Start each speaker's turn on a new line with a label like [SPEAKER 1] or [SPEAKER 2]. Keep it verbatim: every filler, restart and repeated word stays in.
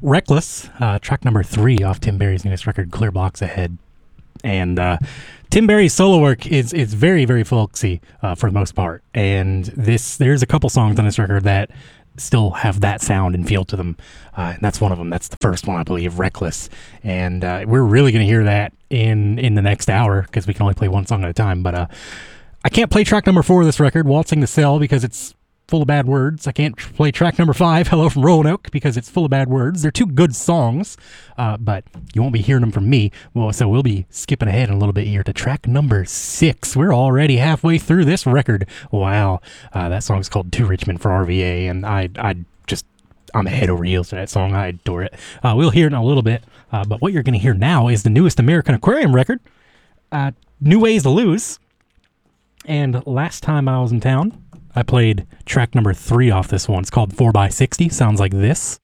[SPEAKER 1] Reckless, uh, track number three off Tim Barry's newest record, Clear Blocks Ahead. And uh, Tim Barry's solo work is is very, very folksy uh, for the most part. And this there's a couple songs on this record that still have that sound and feel to them. Uh, and that's one of them. That's the first one, I believe, Reckless. And uh, we're really going to hear that in, in the next hour because we can only play one song at a time. But uh, I can't play track number four of this record, Waltzing the Cell, because it's full of bad words. I can't play track number five, Hello from Roanoke, because it's full of bad words. They're two good songs, uh, but you won't be hearing them from me. Well, so we'll be skipping ahead a little bit here to track number six. We're already halfway through this record. Wow. Uh, that song's called To Richmond for R V A, and I, I just, I'm head over heels to that song. I adore it. Uh, we'll hear it in a little bit, uh, but what you're going to hear now is the newest American Aquarium record, uh, New Ways to Lose. And last time I was in town, I played track number three off this one. It's called four by sixty. Sounds like this.